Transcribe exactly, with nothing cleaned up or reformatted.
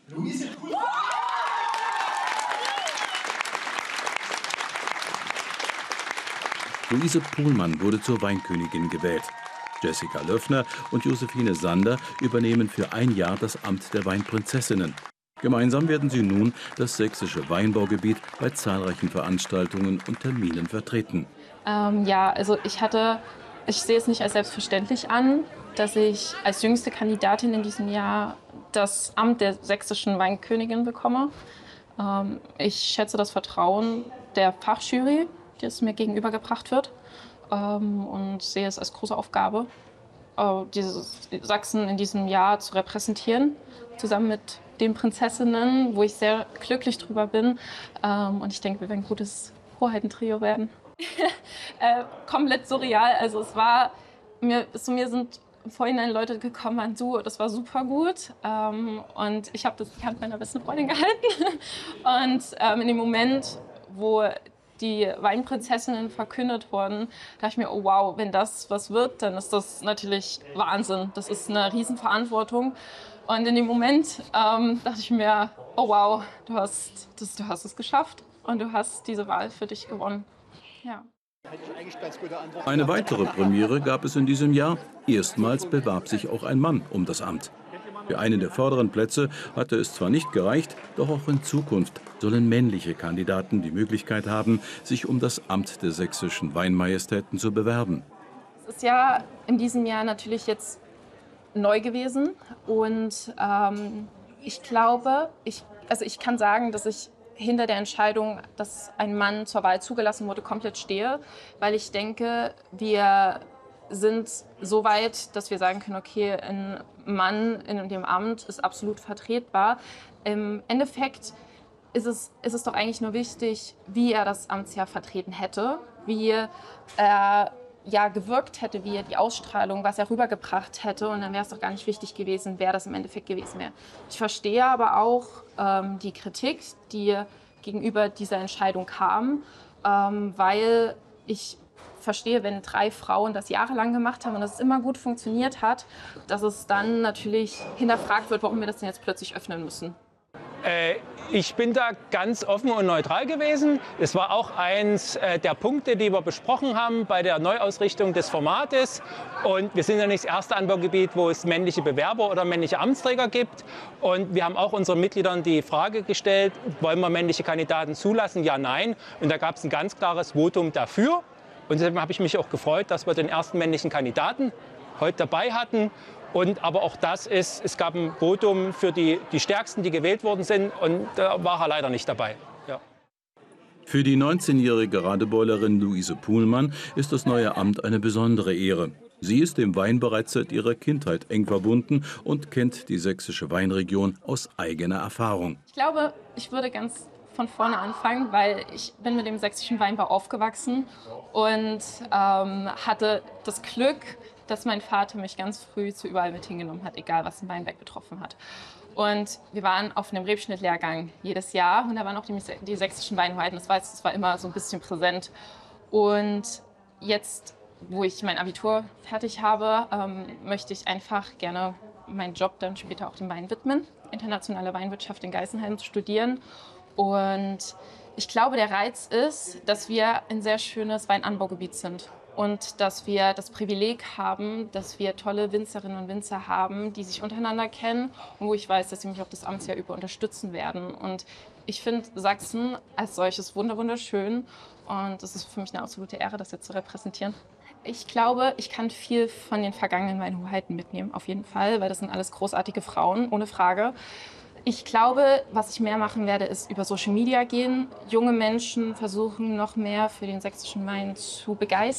Luise Puhlmann. Luise Puhlmann wurde zur Weinkönigin gewählt. Jessica Löffner und Josephine Sander übernehmen für ein Jahr das Amt der Weinprinzessinnen. Gemeinsam werden sie nun das sächsische Weinbaugebiet bei zahlreichen Veranstaltungen und Terminen vertreten. Ähm, ja, also ich hatte, ich sehe es nicht als selbstverständlich an, dass ich als jüngste Kandidatin in diesem Jahr das Amt der sächsischen Weinkönigin bekomme. Ähm, ich schätze das Vertrauen der Fachjury, das mir gegenübergebracht wird, ähm, und sehe es als große Aufgabe, äh, dieses Sachsen in diesem Jahr zu repräsentieren, zusammen mit den Prinzessinnen, wo ich sehr glücklich drüber bin. Ähm, und ich denke, wir werden ein gutes Hoheitentrio werden. äh, komplett surreal. Also es war, mir, zu mir sind im Vorhinein Leute gekommen, waren du, das war super gut. Ähm, und ich habe das die Hand meiner besten Freundin gehalten. Und ähm, in dem Moment, wo die Weinprinzessinnen verkündet wurden, dachte ich mir, oh wow, wenn das was wird, dann ist das natürlich Wahnsinn. Das ist eine Riesenverantwortung. Und in dem Moment ähm, dachte ich mir, oh wow, du hast, das, du hast es geschafft und du hast diese Wahl für dich gewonnen. Ja. Eine weitere Premiere gab es in diesem Jahr. Erstmals bewarb sich auch ein Mann um das Amt. Für einen der vorderen Plätze hatte es zwar nicht gereicht, doch auch in Zukunft sollen männliche Kandidaten die Möglichkeit haben, sich um das Amt der sächsischen Weinmajestäten zu bewerben. Es ist ja in diesem Jahr natürlich jetzt neu gewesen und ähm, ich glaube, ich, also ich kann sagen, dass ich hinter der Entscheidung, dass ein Mann zur Wahl zugelassen wurde, komplett stehe, weil ich denke, wir sind so weit, dass wir sagen können, okay, ein Mann in dem Amt ist absolut vertretbar. Im Endeffekt ist es, ist es doch eigentlich nur wichtig, wie er das Amtsjahr vertreten hätte, wie er ja, gewirkt hätte, wie er die Ausstrahlung, was er rübergebracht hätte. Und dann wäre es doch gar nicht wichtig gewesen, wer das im Endeffekt gewesen wäre. Ich verstehe aber auch ähm, die Kritik, die gegenüber dieser Entscheidung kam, ähm, weil ich verstehe, wenn drei Frauen das jahrelang gemacht haben und das immer gut funktioniert hat, dass es dann natürlich hinterfragt wird, warum wir das denn jetzt plötzlich öffnen müssen. Äh, ich bin da ganz offen und neutral gewesen. Es war auch eins äh, der Punkte, die wir besprochen haben bei der Neuausrichtung des Formates. Und wir sind ja nicht das erste Anbaugebiet, wo es männliche Bewerber oder männliche Amtsträger gibt. Und wir haben auch unseren Mitgliedern die Frage gestellt, wollen wir männliche Kandidaten zulassen? Ja, nein. Und da gab es ein ganz klares Votum dafür. Und deshalb habe ich mich auch gefreut, dass wir den ersten männlichen Kandidaten heute dabei hatten. Und aber auch das ist, es gab ein Votum für die, die Stärksten, die gewählt worden sind, und da war er leider nicht dabei. Ja. Für die neunzehnjährige Radebeulerin Luise Puhlmann ist das neue Amt eine besondere Ehre. Sie ist dem Wein bereits seit ihrer Kindheit eng verbunden und kennt die sächsische Weinregion aus eigener Erfahrung. Ich glaube, ich würde ganz von vorne anfangen, weil ich bin mit dem sächsischen Weinbau aufgewachsen und ähm, hatte das Glück, dass mein Vater mich ganz früh zu überall mit hingenommen hat, egal was den Weinberg betroffen hat. Und wir waren auf einem Rebschnittlehrgang jedes Jahr und da waren auch die, die sächsischen Weinheiten. Das war, das war immer so ein bisschen präsent. Und jetzt, wo ich mein Abitur fertig habe, ähm, möchte ich einfach gerne meinen Job dann später auch dem Wein widmen, internationale Weinwirtschaft in Geisenheim zu studieren. Und ich glaube, der Reiz ist, dass wir ein sehr schönes Weinanbaugebiet sind. Und dass wir das Privileg haben, dass wir tolle Winzerinnen und Winzer haben, die sich untereinander kennen und wo ich weiß, dass sie mich auch das Amtsjahr über unterstützen werden. Und ich finde Sachsen als solches wunderschön und es ist für mich eine absolute Ehre, das jetzt zu repräsentieren. Ich glaube, ich kann viel von den vergangenen Weinhoheiten mitnehmen, auf jeden Fall, weil das sind alles großartige Frauen, ohne Frage. Ich glaube, was ich mehr machen werde, ist über Social Media gehen, junge Menschen versuchen, noch mehr für den sächsischen Wein zu begeistern.